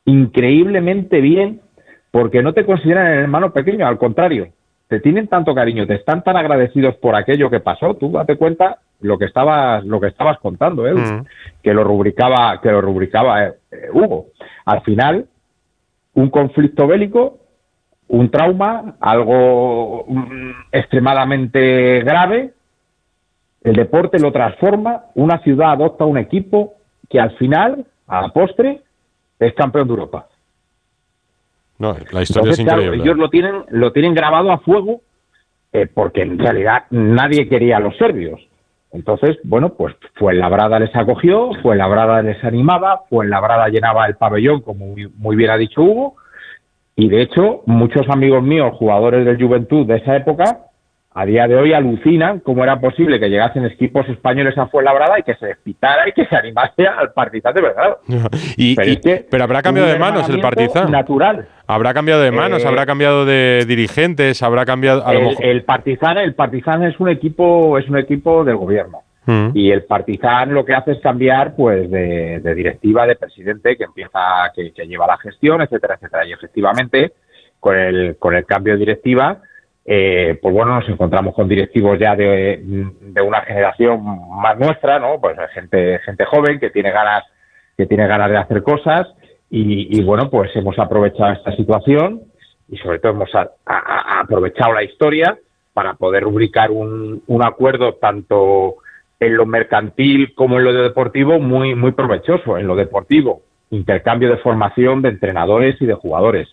increíblemente bien, porque no te consideran el hermano pequeño, al contrario, te tienen tanto cariño, te están tan agradecidos por aquello que pasó. Tú date cuenta lo que estabas contando, Mm. que lo rubricaba Hugo. Al final, un conflicto bélico, un trauma, algo extremadamente grave, el deporte lo transforma, una ciudad adopta un equipo que al final, a la postre, es campeón de Europa. No, la historia es Entonces, claro, increíble. ellos lo tienen grabado a fuego, porque en realidad nadie quería a los serbios. Entonces, bueno, pues Fuenlabrada les acogió, Fuenlabrada les animaba, Fuenlabrada llenaba el pabellón, como muy bien ha dicho Hugo, y de hecho, muchos amigos míos, jugadores del Juventud de esa época, a día de hoy alucinan cómo era posible que llegasen equipos españoles a Fuenlabrada y que se despitara y que se animase al Partizan de Belgrado. Pero es que Pero habrá hubo cambiado un de manos el hermanamiento Partizan. natural. Habrá cambiado de manos, habrá cambiado de dirigentes, habrá cambiado a lo mejor. El Partizan es un equipo del gobierno. Y el Partizan lo que hace es cambiar, pues, de directiva, de presidente, que lleva la gestión, etcétera, etcétera. Y efectivamente, con el cambio de directiva, pues bueno, nos encontramos con directivos ya de una generación más nuestra, ¿no? Pues gente joven que tiene ganas de hacer cosas, y bueno, pues hemos aprovechado esta situación y sobre todo hemos aprovechado la historia para poder rubricar un acuerdo tanto en lo mercantil como en lo deportivo muy, muy provechoso. En lo deportivo, intercambio de formación de entrenadores y de jugadores.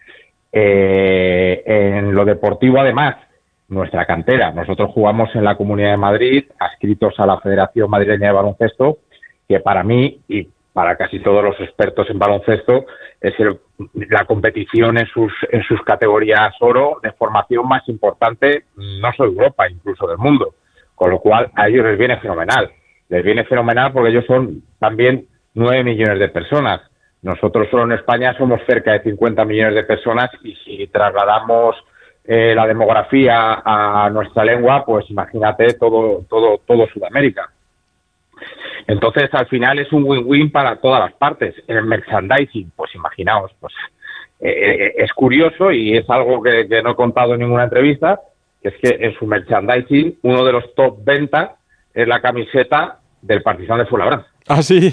En lo deportivo, además, nuestra cantera. Nosotros jugamos en la Comunidad de Madrid, adscritos a la Federación Madrileña de Baloncesto, que para mí y para casi todos los expertos en baloncesto es la competición en sus categorías oro de formación más importante, no solo de Europa, incluso del mundo. Con lo cual a ellos les viene fenomenal. Les viene fenomenal porque ellos son también 9 millones de personas. Nosotros solo en España somos cerca de 50 millones de personas, y si trasladamos la demografía a nuestra lengua, pues imagínate todo Sudamérica. Entonces, al final es un win-win para todas las partes. En el merchandising, pues imaginaos, pues es curioso y es algo que no he contado en ninguna entrevista, que es que en su merchandising uno de los top ventas es la camiseta del Partizan de Fuenlabrada. ¿Ah, sí?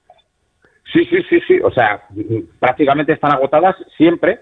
Sí. O sea, prácticamente están agotadas siempre,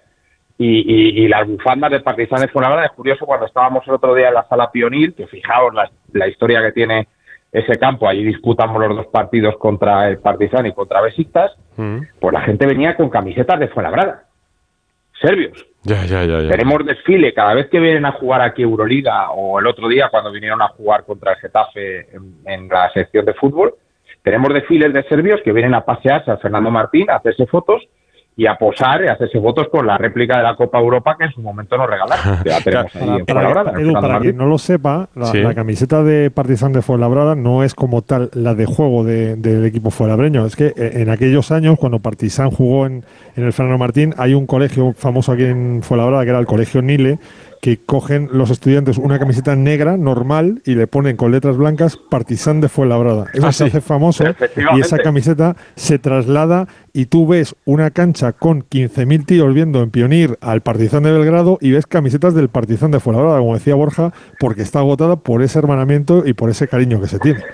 y las bufandas del Partizan de Fuenlabrada. Es curioso, cuando estábamos el otro día en la Sala Pionil, que fijaos la historia que tiene ese campo, allí disputamos los dos partidos contra el Partizan y contra Besiktas, pues la gente venía con camisetas de Fuenlabrada, serbios. Ya. Tenemos desfile cada vez que vienen a jugar aquí Euroliga, o el otro día cuando vinieron a jugar contra el Getafe en la sección de fútbol. Tenemos desfiles de serbios que vienen a pasearse al Fernando Martín, a hacerse fotos y a posar y a hacerse fotos con la réplica de la Copa Europa que en su momento nos regalaron. Que la tenemos ahí en Fuenlabrada. Edu, para quien no lo sepa, la camiseta de Partizan de Fuenlabrada no es como tal la de juego del equipo fuenlabreño. Es que en aquellos años, cuando Partizan jugó en el Fernando Martín, hay un colegio famoso aquí en Fuenlabrada, que era el Colegio Nile, que cogen los estudiantes una camiseta negra normal y le ponen con letras blancas Partizan de Fuenlabrada. Eso se hace famoso, y esa camiseta se traslada y tú ves una cancha con 15.000 tíos viendo en Pionir al Partizan de Belgrado y ves camisetas del Partizan de Fuenlabrada, como decía Borja, porque está agotada por ese hermanamiento y por ese cariño que se tiene.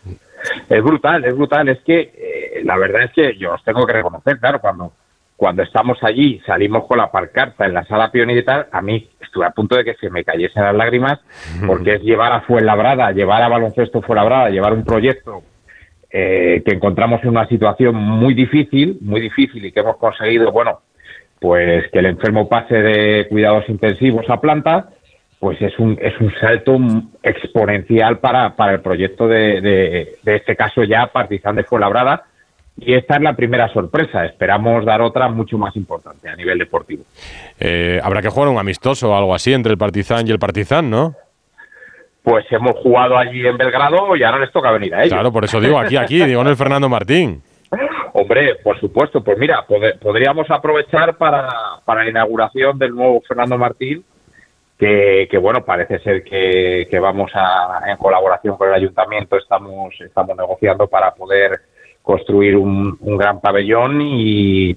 Es brutal. Es que la verdad es que yo os tengo que reconocer, claro, cuando estamos allí, salimos con la pancarta en la Sala Pionir y tal, a mí estuve a punto de que se me cayesen las lágrimas, porque es llevar a Fuenlabrada, llevar a Baloncesto Fuenlabrada, llevar un proyecto que encontramos en una situación muy difícil, y que hemos conseguido, bueno, pues que el enfermo pase de cuidados intensivos a planta, pues es un salto exponencial para el proyecto de este caso ya Partizan de Fuenlabrada. Y esta es la primera sorpresa. Esperamos dar otra mucho más importante a nivel deportivo. Habrá que jugar un amistoso o algo así entre el Partizan y el Partizan, ¿no? Pues hemos jugado allí en Belgrado y ahora les toca venir a ellos. Claro, por eso digo aquí, digo en el Fernando Martín. Hombre, por supuesto. Pues mira, podríamos aprovechar para la inauguración del nuevo Fernando Martín, que bueno, parece ser que vamos en colaboración con el Ayuntamiento, estamos negociando para poder construir un gran pabellón y